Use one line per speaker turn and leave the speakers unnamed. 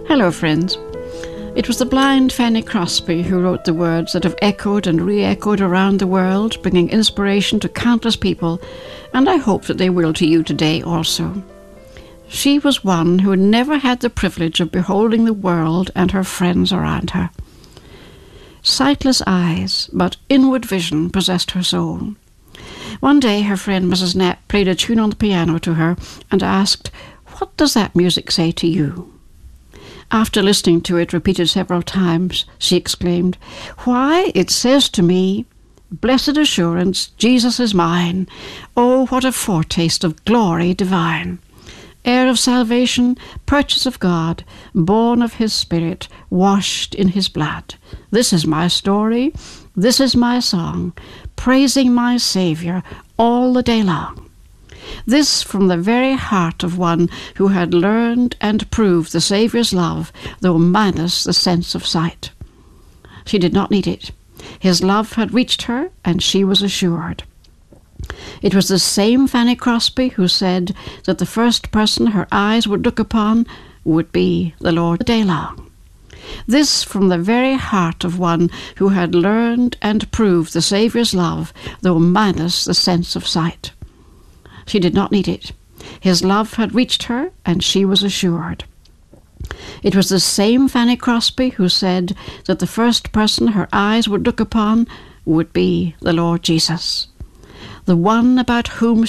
Hello, friends. It was the blind Fanny Crosby who wrote the words that have echoed and re-echoed around the world, bringing inspiration to countless people, and I hope that they will to you today also. She was one who never had the privilege of beholding the world and her friends around her. Sightless eyes, but inward vision possessed her soul. One day her friend Mrs. Knapp played a tune on the piano to her and asked, "What does that music say to you?" After listening to it repeated several times, she exclaimed, "Why, it says to me, 'Blessed assurance, Jesus is mine. Oh, what a foretaste of glory divine. Heir of salvation, purchase of God, born of his Spirit, washed in his blood. This is my story, this is my song, praising my Saviour all the day long.'" This from the very heart of one who had learned and proved the Saviour's love, though minus the sense of sight. She did not need it. His love had reached her, and she was assured. It was the same Fanny Crosby who said that the first person her eyes would look upon would be the Lord day long. This from the very heart of one who had learned and proved the Saviour's love, though minus the sense of sight. She did not need it. His love had reached her, and she was assured. It was the same Fanny Crosby who said that the first person her eyes would look upon would be the Lord Jesus, the one about whom